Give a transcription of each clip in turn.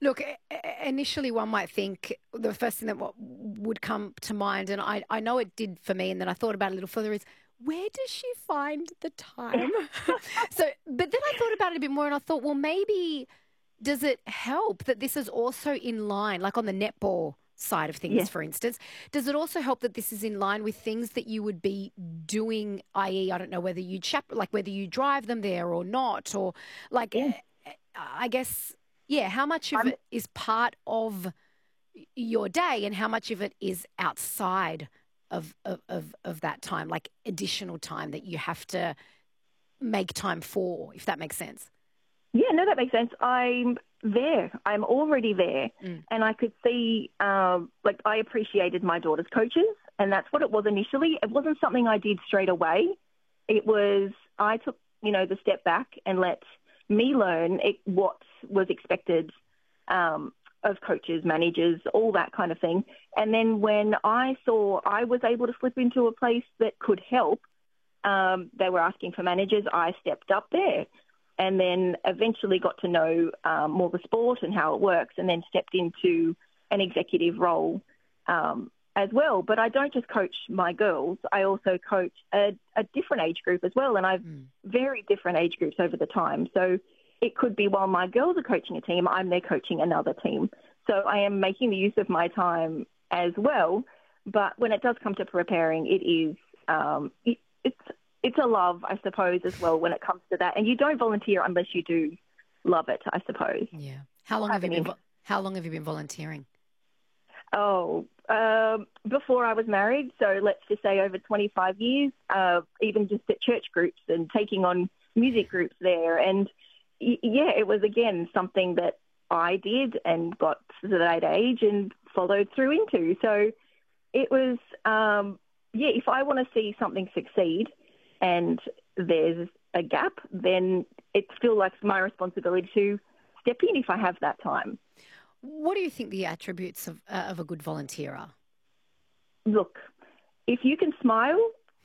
Look, initially one might think the first thing that would come to mind, and I know it did for me, and then I thought about it a little further, is where does she find the time? But then I thought about it a bit more and I thought, well, maybe does it help that this is also in line, like on the netball side of things, Yes, for instance, does it also help that this is in line with things that you would be doing, i.e., I don't know whether you like whether you drive them there or not, or like, yes. I guess, yeah, how much of I'm it is part of your day and how much of it is outside of that time, like additional time that you have to make time for, if that makes sense. Yeah, no, that makes sense. I'm there. I'm already there. Mm. And I could see, like, I appreciated my daughter's coaches, and that's what it was initially. It wasn't something I did straight away. It was, I took, the step back and let me learn what was expected of coaches, managers, all that kind of thing. And then when I saw I was able to slip into a place that could help, they were asking for managers, I stepped up there and then eventually got to know more the sport and how it works, and then stepped into an executive role as well. But I don't just coach my girls. I also coach a different age group as well, and I've very different age groups over the time. So it could be while my girls are coaching a team, I'm there coaching another team. So I am making the use of my time as well. But when it does come to preparing, it is it's a love, I suppose, as well when it comes to that. And you don't volunteer unless you do love it, I suppose. Yeah. How long have you been volunteering? Oh, before I was married, so let's just say over 25 years, even just at church groups and taking on music groups there. And yeah, it was again something that I did and got to that age and followed through into. So it was, if I want to see something succeed and there's a gap, then it's still like my responsibility to step in if I have that time. What do you think the attributes of a good volunteer are? Look, if you can smile,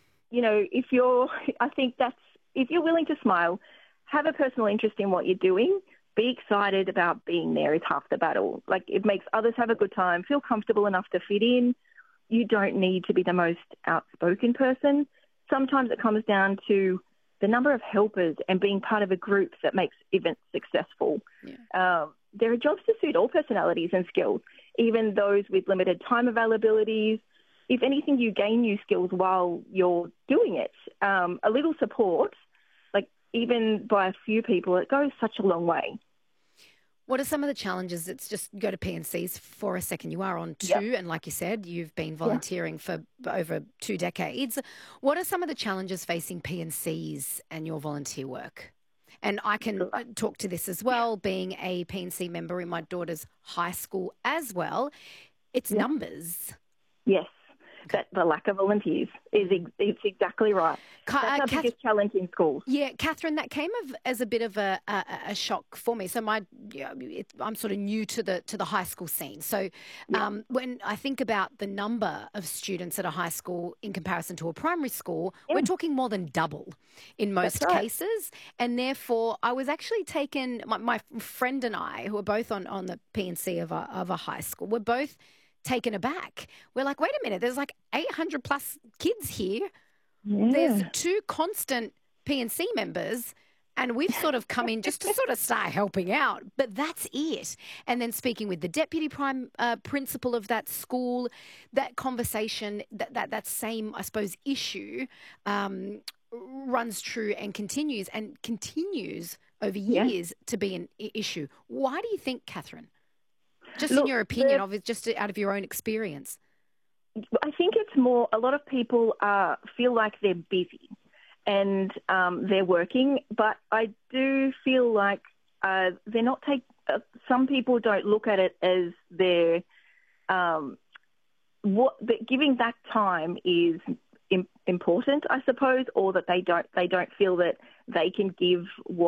I think if you're willing to smile, have a personal interest in what you're doing, be excited about being there is half the battle. Like, it makes others have a good time, feel comfortable enough to fit in. You don't need to be the most outspoken person. Sometimes it comes down to the number of helpers and being part of a group that makes events successful. Yeah. There are jobs to suit all personalities and skills, even those with limited time availabilities. If anything, you gain new skills while you're doing it. A little support, like even by a few people, it goes such a long way. What are some of the challenges? Let's just go to PNCs for a second. You are on two, Yep. and like you said, you've been Yeah. volunteering for over 2 decades. What are some of the challenges facing PNCs and your volunteer work? And I can talk to this as well, being a PNC member in my daughter's high school as well. It's Yeah. numbers. Yes. That the lack of volunteers it's exactly right. That's our biggest challenge in schools. Yeah, Catherine, that came as a bit of a shock for me. So I'm sort of new to the high school scene. So when I think about the number of students at a high school in comparison to a primary school, we're talking more than double in most cases. And therefore, I was actually taken, my friend and I, who are both on the PNC of a high school, we're both taken aback. We're like, wait a minute, there's like 800 plus kids here. Yeah. There's 2 constant PNC members, and we've sort of come in just to sort of start helping out, but that's it. And then speaking with the deputy principal of that school, that conversation, that same, I suppose, issue runs true and continues over years to be an issue. Why do you think, Catherine? Just in your opinion, just out of your own experience. I think it's more, a lot of people feel like they're busy and they're working, but I do feel like they're not some people don't look at it as their, giving that time is important, I suppose, or that they don't feel that they can give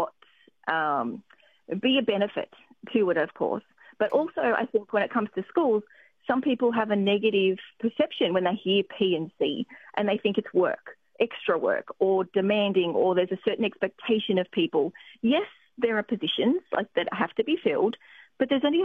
be a benefit to it, of course. But also, I think when it comes to schools, some people have a negative perception when they hear P&C and they think it's work, extra work, or demanding, or there's a certain expectation of people. Yes, there are positions like that have to be filled, but there's only